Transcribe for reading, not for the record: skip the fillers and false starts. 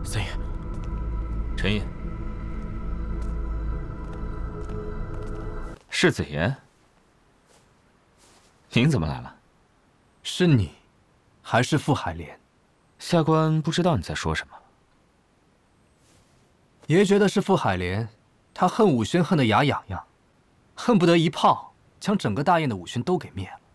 三爷， 陈毅，世子爷，您怎么来了？ 是你，还是傅海莲？ 下官不知道你在说什么。 爷觉得是傅海莲，他恨武轩恨得牙痒痒，恨不得一炮将整个大燕的武轩都给灭了。